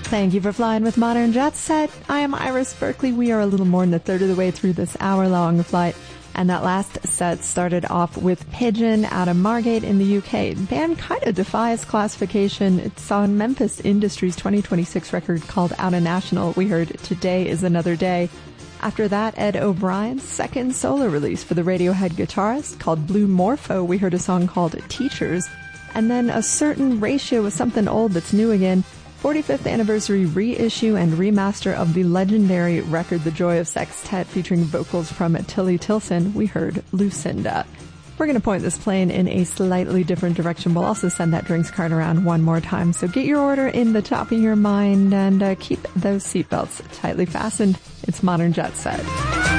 Thank you for flying with Modern Jet Set. I am Iris Berkeley. We are a little more than a third of the way through this hour-long flight. And that last set started off with Pigeon out of Margate in the UK. The band kind of defies classification. It's on Memphis Industries' 2026 record called Outta National. We heard Today Is Another Day. After that, Ed O'Brien's second solo release for the Radiohead guitarist called Blue Morpho. We heard a song called Teachers. And then A Certain Ratio with something old that's new again. 45th anniversary reissue and remaster of the legendary record The Joy of Sextet featuring vocals from Tilly Tilson. We heard Lucinda. We're going to point this plane in a slightly different direction. We'll also send that drinks cart around one more time. So get your order in the top of your mind and keep those seatbelts tightly fastened. It's Modern Jet Set.